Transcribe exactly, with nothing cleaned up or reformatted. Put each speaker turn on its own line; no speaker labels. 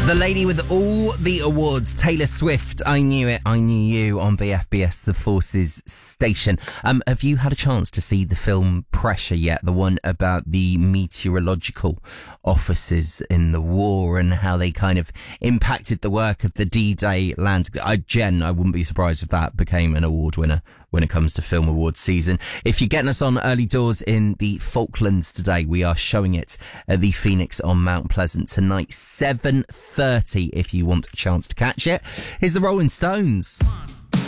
The lady with all the awards, Taylor Swift. I knew it, I knew you on B F B S, the Forces station. Um, have you had a chance to see the film Pressure yet? The one about the meteorological officers in the war and how they kind of impacted the work of the D-Day land. I, Jen, I wouldn't be surprised if that became an award winner when it comes to film awards season. If you're getting us on early doors in the Falklands today, we are showing it at the Phoenix on Mount Pleasant tonight, seven thirty if you want a chance to catch it. Here's the Rolling Stones.
One.